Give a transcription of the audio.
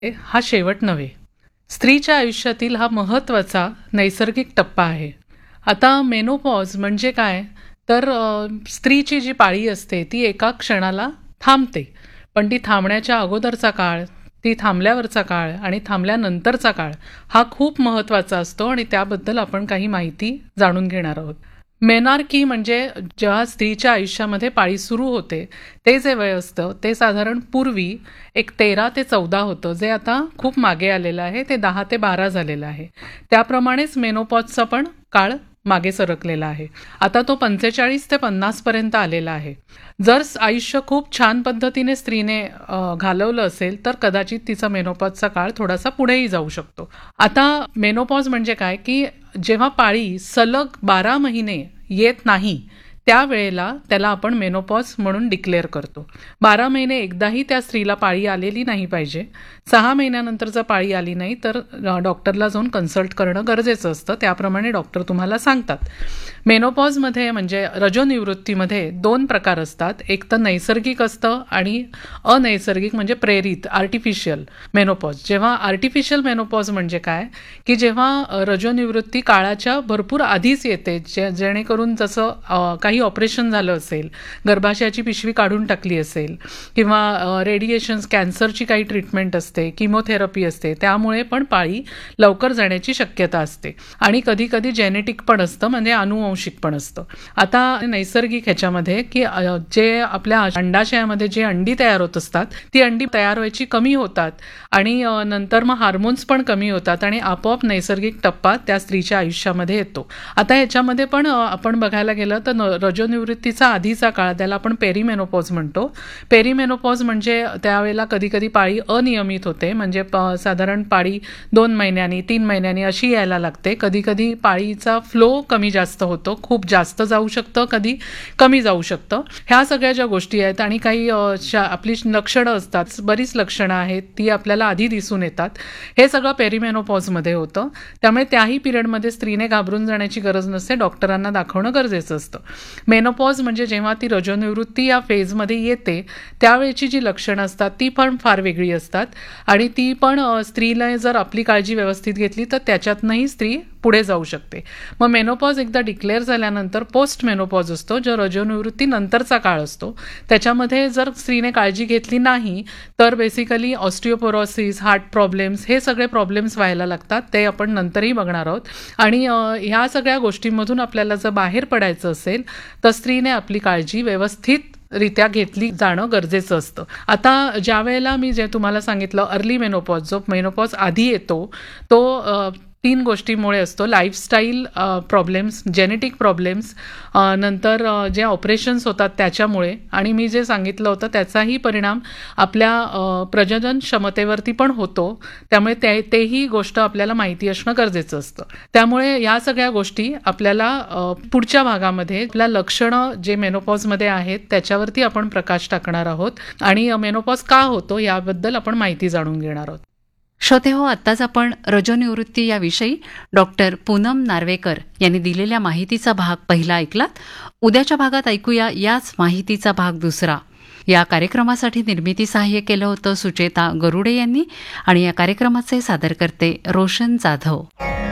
हा शेवट नव्हे. स्त्रीच्या आयुष्यातील हा महत्त्वाचा नैसर्गिक टप्पा आहे. आता मेनोपॉज म्हणजे काय, तर स्त्रीची जी पाळी असते ती एका क्षणाला थांबते, पण ती थांबण्याच्या अगोदरचा काळ, ती थांबल्यावरचा काळ आणि थांबल्यानंतरचा काळ हा खूप महत्त्वाचा असतो आणि त्याबद्दल आपण काही माहिती जाणून घेणार आहोत. मेनार्की म्हणजे जेव्हा स्त्रीच्या आयुष्यामध्ये पाळी सुरू होते ते जे वय असतं ते साधारण पूर्वी एक 13 ते 14 होतं, जे आता खूप मागे आलेलं आहे, ते 10 ते 12 झालेलं आहे. त्याप्रमाणेच मेनोपॉजचा पण काळ मागे सरकलेला आहे. आता तो 45 ते 50 पर्यंत आलेला आहे. जर आयुष्य खूप छान पद्धतीने स्त्रीने घालवलं असेल तर कदाचित तिचा मेनोपॉजचा काळ थोडासा पुढेही जाऊ शकतो. आता मेनोपॉज म्हणजे काय, की जेव्हा पाळी सलग 12 महिने येत नाही त्यावेळेला त्याला आपण मेनोपॉज म्हणून डिक्लेअर करतो. 12 महिने एकदाही त्या स्त्रीला पाळी आलेली नाही पाहिजे. 6 महिन्यानंतर जर पाळी आली नाही तर डॉक्टरला जाऊन कन्सल्ट करणं गरजेचं असतं. त्याप्रमाणे डॉक्टर तुम्हाला सांगतात. मेनोपॉजमध्ये म्हणजे रजोनिवृत्तीमध्ये 2 प्रकार असतात. एक तर नैसर्गिक असतं आणि अनैसर्गिक म्हणजे प्रेरित आर्टिफिशियल मेनोपॉज. जेव्हा आर्टिफिशियल मेनोपॉज म्हणजे काय, की जेव्हा रजोनिवृत्ती काळाच्या भरपूर आधीच येते, जेणेकरून जसं काही ऑपरेशन झालं असेल, गर्भाशयाची पिशवी काढून टाकली असेल किंवा रेडिएशन्स, कॅन्सरची काही ट्रीटमेंट असते, किमोथेरपी असते, त्यामुळे पण पाळी लवकर जाण्याची शक्यता असते. आणि कधी कधी जेनेटिक पण असतं, म्हणजे अनुवंशिक पण असतं. आता नैसर्गिक ह्याच्यामध्ये की जे आपल्या अंडाशयामध्ये जे अंडी तयार होत असतात ती अंडी तयार व्हायची कमी होतात आणि नंतर मग हार्मोन्स पण कमी होतात आणि आपोआप नैसर्गिक टप्पा त्या स्त्रीच्या आयुष्यामध्ये येतो. आता ह्याच्यामध्ये पण आपण बघायला गेलं तर रजोनिवृत्तीचा आधीचा काळ, त्याला आपण पेरीमेनोपॉज म्हणतो. पेरीमेनोपॉज म्हणजे त्यावेळेला कधी कधी पाळी अनियमित होते, म्हणजे साधारण पाळी 2 महिन्यांनी 3 महिन्यांनी अशी यायला लागते. कधी कधी पाळीचा फ्लो कमी जास्त होतो, खूप जास्त जाऊ शकतं, कधी कमी जाऊ शकतं. ह्या सगळ्या ज्या गोष्टी आहेत आणि काही आपली लक्षणं असतात, बरीच लक्षणं आहेत, ती आपल्याला आधी दिसून येतात. हे सगळं पेरीमेनोपॉजमध्ये होतं. त्यामुळे त्याही पिरियडमध्ये स्त्रीने घाबरून जाण्याची गरज नसते, डॉक्टरांना दाखवणं गरजेचं असतं. मेनोपॉज म्हणजे जेव्हा ती रजोनिवृत्ती या फेजमध्ये येते त्यावेळेची जी लक्षणं असतात ती पण फार वेगळी असतात आणि ती पण स्त्रीला जर आपली काळजी व्यवस्थित घेतली तर त्याच्यातनंही स्त्री पुढे जाऊ शकते. मग मेनोपॉज एकदा डिक्लेअर झाल्यानंतर पोस्ट मेनोपॉज असतो, जो रजोनिवृत्ती नंतरचा काळ असतो. त्याच्यामध्ये जर स्त्रीने काळजी घेतली नाही तर बेसिकली ऑस्टिओपोरोसिस, हार्ट प्रॉब्लेम्स, हे सगळे प्रॉब्लेम्स व्हायला लागतात. ते आपण नंतरही बघणार आहोत. आणि ह्या सगळ्या गोष्टींमधून आपल्याला जर बाहेर पडायचं असेल तर स्त्रीने आपली काळजी व्यवस्थित रित्या घेतली जाणं गरजेचं असतं. आता ज्या वेळेला मी जे तुम्हाला सांगितलं अर्ली मेनोपॉज, जो मेनोपॉज आधी येतो तो 3 गोष्टीमुळे असतो. लाईफस्टाईल प्रॉब्लेम्स, जेनेटिक प्रॉब्लेम्स, नंतर जे ऑपरेशन्स होतात त्याच्यामुळे, आणि मी जे सांगितलं होतं त्याचाही परिणाम आपल्या प्रजनन क्षमतेवरती पण होतो. त्यामुळे तेही गोष्ट आपल्याला माहिती असणं गरजेचं असतं. त्यामुळे या सगळ्या गोष्टी आपल्याला पुढच्या भागामध्ये आपल्या लक्षणं जे मेनोपॉजमध्ये आहेत त्याच्यावरती आपण प्रकाश टाकणार आहोत आणि मेनोपॉज का होतो याबद्दल आपण माहिती जाणून घेणार आहोत. श्रोते हो, आत्ताच आपण रजोनिवृत्ती याविषयी डॉक्टर पूनम नार्वेकर यांनी दिलेल्या माहितीचा भाग पहिला ऐकलात. उद्याच्या भागात ऐकूया याच माहितीचा भाग दुसरा. या कार्यक्रमासाठी निर्मिती सहाय्य केलं होतं सुचेता गरुडे यांनी आणि या कार्यक्रमाचे सादरकर्ते रोशन जाधव.